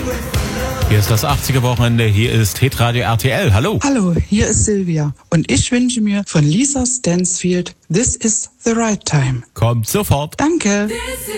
Hier ist das 80er-Wochenende, hier ist Hitradio RTL. Hallo. Hallo, hier ist Silvia und ich wünsche mir von Lisa Stansfield This is the Right Time. Kommt sofort. Danke.